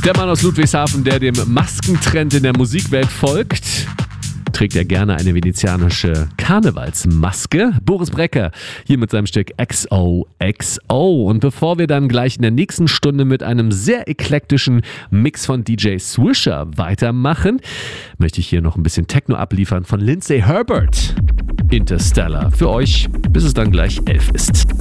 Der Mann aus Ludwigshafen, der dem Maskentrend in der Musikwelt folgt, trägt er gerne eine venezianische Karnevalsmaske. Boris Brecker hier mit seinem Stück XOXO. Und bevor wir dann gleich in der nächsten Stunde mit einem sehr eklektischen Mix von DJ Swisher weitermachen, möchte ich hier noch ein bisschen Techno abliefern von Lindsay Herbert. Interstellar für euch, bis es dann gleich 11 ist.